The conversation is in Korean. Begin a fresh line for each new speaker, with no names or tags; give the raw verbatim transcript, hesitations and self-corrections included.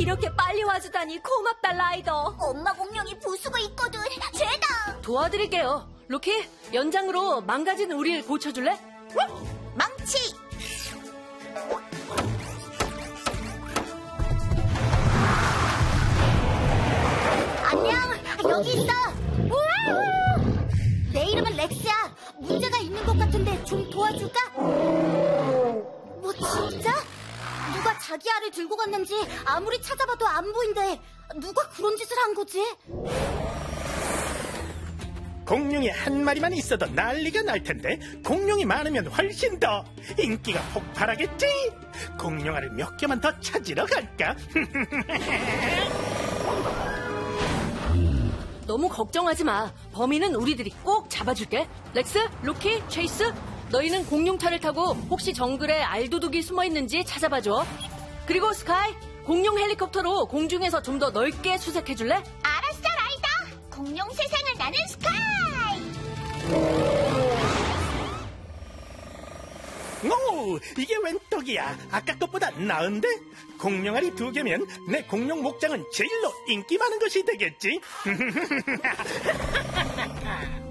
이렇게 빨리 와주다니 고맙다, 라이더.
엄마 공룡이 부수고 있거든. 죄다.
도와드릴게요. 로키, 연장으로 망가진 우리를 고쳐줄래?
망치. 안녕, 여기 있어. 우와! 내 이름은 렉스야. 문제가 있는 것 같은데 좀 도와줄까? 뭐 진짜? 누가 자기 알을 들고 갔는지 아무리 찾아봐도 안 보인대. 누가 그런 짓을 한 거지?
공룡이 한 마리만 있어도 난리가 날 텐데 공룡이 많으면 훨씬 더 인기가 폭발하겠지? 공룡알을 몇 개만 더 찾으러 갈까?
너무 걱정하지 마. 범인은 우리들이 꼭 잡아줄게. 렉스, 로키, 체이스, 너희는 공룡차를 타고 혹시 정글에 알도둑이 숨어있는지 찾아봐줘. 그리고 스카이, 공룡 헬리콥터로 공중에서 좀 더 넓게 수색해줄래?
알았어, 라이더. 공룡 세상을 나는 스카이.
오, 이게 웬 떡이야? 아까 것보다 나은데? 공룡알이 두 개면 내 공룡 목장은 제일로 인기 많은 것이 되겠지?